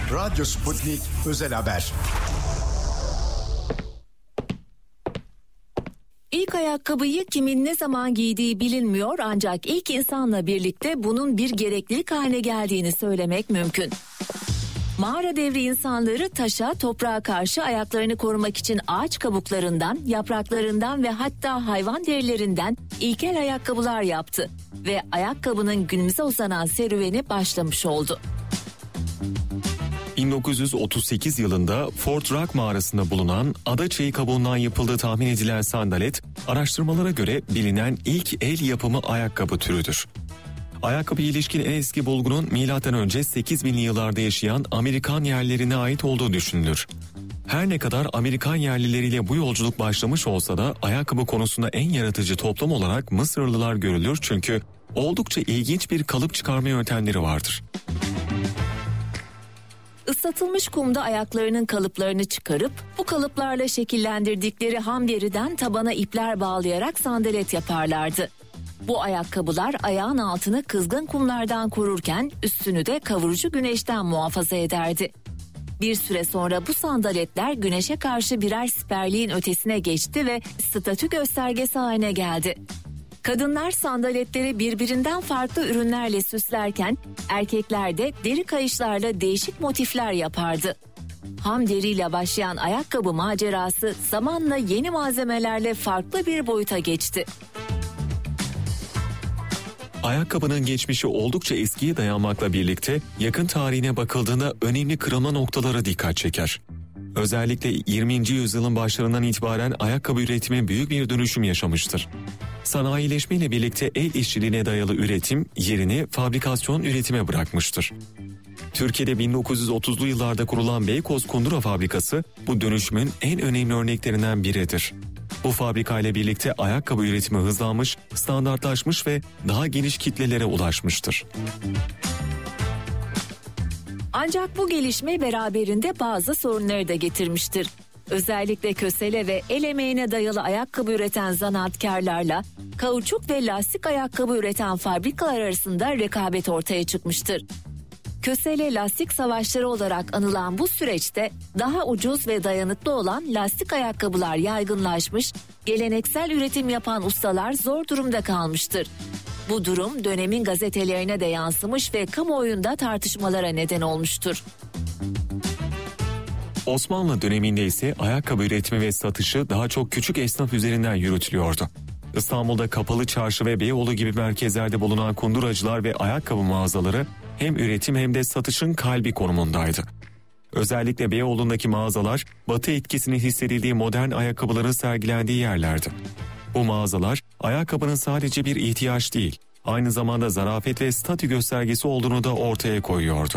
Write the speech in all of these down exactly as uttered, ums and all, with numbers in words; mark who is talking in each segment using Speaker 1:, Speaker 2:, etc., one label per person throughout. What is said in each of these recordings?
Speaker 1: Radyo Sputnik Özel Haber.
Speaker 2: İlk ayakkabıyı kimin ne zaman giydiği bilinmiyor ancak ilk insanla birlikte bunun bir gereklilik haline geldiğini söylemek mümkün. Mağara devri insanları taşa, toprağa karşı ayaklarını korumak için ağaç kabuklarından, yapraklarından ve hatta hayvan derilerinden ilkel ayakkabılar yaptı ve ayakkabının günümüze uzanan serüveni başlamış oldu.
Speaker 3: bin dokuz yüz otuz sekiz yılında Fort Rock mağarasında bulunan ada çayı kabuğundan yapıldığı tahmin edilen sandalet, araştırmalara göre bilinen ilk el yapımı ayakkabı türüdür. Ayakkabıya ilişkin en eski bulgunun milattan önce sekiz binli yıllarda yaşayan Amerikan yerlilerine ait olduğu düşünülür. Her ne kadar Amerikan yerlileriyle bu yolculuk başlamış olsa da ayakkabı konusunda en yaratıcı toplum olarak Mısırlılar görülür çünkü oldukça ilginç bir kalıp çıkarma yöntemleri vardır.
Speaker 2: Islatılmış kumda ayaklarının kalıplarını çıkarıp bu kalıplarla şekillendirdikleri ham deriden tabana ipler bağlayarak sandalet yaparlardı. Bu ayakkabılar ayağın altını kızgın kumlardan korurken üstünü de kavurucu güneşten muhafaza ederdi. Bir süre sonra bu sandaletler güneşe karşı birer siperliğin ötesine geçti ve statü göstergesi haline geldi. Kadınlar sandaletleri birbirinden farklı ürünlerle süslerken erkekler de deri kayışlarla değişik motifler yapardı. Ham deriyle başlayan ayakkabı macerası zamanla yeni malzemelerle farklı bir boyuta geçti.
Speaker 3: Ayakkabının geçmişi oldukça eskiye dayanmakla birlikte yakın tarihine bakıldığında önemli kırılma noktalara dikkat çeker. Özellikle yirminci yüzyılın başlarından itibaren ayakkabı üretimi büyük bir dönüşüm yaşamıştır. Sanayileşme ile birlikte el işçiliğine dayalı üretim yerini fabrikasyon üretime bırakmıştır. Türkiye'de bin dokuz yüz otuzlu yıllarda kurulan Beykoz Kundura Fabrikası bu dönüşümün en önemli örneklerinden biridir. Bu fabrika ile birlikte ayakkabı üretimi hızlanmış, standartlaşmış ve daha geniş kitlelere ulaşmıştır.
Speaker 2: Ancak bu gelişme beraberinde bazı sorunları da getirmiştir. Özellikle kösele ve el emeğine dayalı ayakkabı üreten zanaatkarlarla kauçuk ve lastik ayakkabı üreten fabrikalar arasında rekabet ortaya çıkmıştır. Kösele lastik savaşları olarak anılan bu süreçte daha ucuz ve dayanıklı olan lastik ayakkabılar yaygınlaşmış, geleneksel üretim yapan ustalar zor durumda kalmıştır. Bu durum dönemin gazetelerine de yansımış ve kamuoyunda tartışmalara neden olmuştur.
Speaker 3: Osmanlı döneminde ise ayakkabı üretimi ve satışı daha çok küçük esnaf üzerinden yürütülüyordu. İstanbul'da Kapalı Çarşı ve Beyoğlu gibi merkezlerde bulunan kunduracılar ve ayakkabı mağazaları hem üretim hem de satışın kalbi konumundaydı. Özellikle Beyoğlu'ndaki mağazalar Batı etkisini hissedildiği modern ayakkabıların sergilendiği yerlerdi. Bu mağazalar ayakkabının sadece bir ihtiyaç değil, aynı zamanda zarafet ve statü göstergesi olduğunu da ortaya koyuyordu.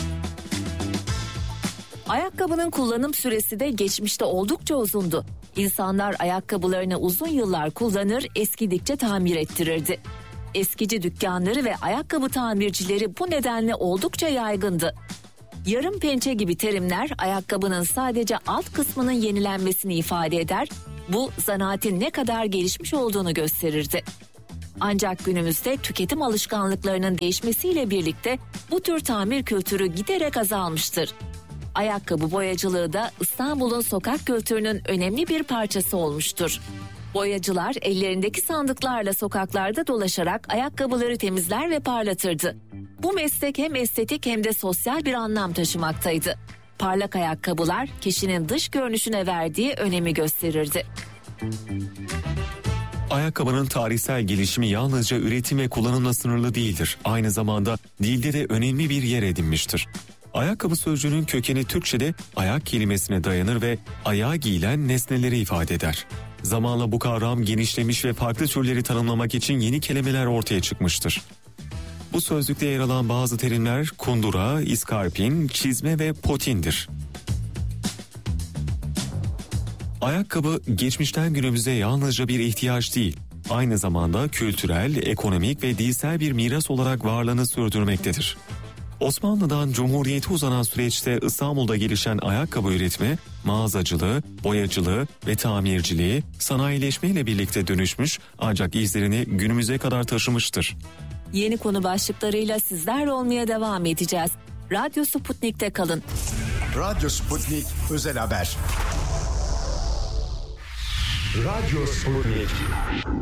Speaker 2: Ayakkabının kullanım süresi de geçmişte oldukça uzundu. İnsanlar ayakkabılarını uzun yıllar kullanır, eskidikçe tamir ettirirdi. Eskici dükkanları ve ayakkabı tamircileri bu nedenle oldukça yaygındı. Yarım pençe gibi terimler ayakkabının sadece alt kısmının yenilenmesini ifade eder, bu zanaatin ne kadar gelişmiş olduğunu gösterirdi. Ancak günümüzde tüketim alışkanlıklarının değişmesiyle birlikte bu tür tamir kültürü giderek azalmıştır. Ayakkabı boyacılığı da İstanbul'un sokak kültürünün önemli bir parçası olmuştur. Boyacılar ellerindeki sandıklarla sokaklarda dolaşarak ayakkabıları temizler ve parlatırdı. Bu meslek hem estetik hem de sosyal bir anlam taşımaktaydı. Parlak ayakkabılar kişinin dış görünüşüne verdiği önemi gösterirdi.
Speaker 3: Ayakkabının tarihsel gelişimi yalnızca üretim ve kullanımla sınırlı değildir. Aynı zamanda dilde de önemli bir yer edinmiştir. Ayakkabı sözcüğünün kökeni Türkçe'de ayak kelimesine dayanır ve ayağa giyilen nesneleri ifade eder. Zamanla bu kavram genişlemiş ve farklı türleri tanımlamak için yeni kelimeler ortaya çıkmıştır. Bu sözlükte yer alan bazı terimler kundura, iskarpin, çizme ve potindir. Ayakkabı geçmişten günümüze yalnızca bir ihtiyaç değil, aynı zamanda kültürel, ekonomik ve dilsel bir miras olarak varlığını sürdürmektedir. Osmanlı'dan Cumhuriyet'e uzanan süreçte İstanbul'da gelişen ayakkabı üretimi, mağazacılığı, boyacılığı ve tamirciliği sanayileşmeyle birlikte dönüşmüş ancak izlerini günümüze kadar taşımıştır.
Speaker 2: Yeni konu başlıklarıyla sizlerle olmaya devam edeceğiz. Radyo Sputnik'te kalın.
Speaker 1: Radyo Sputnik Özel Haber.
Speaker 4: Radyo Sputnik.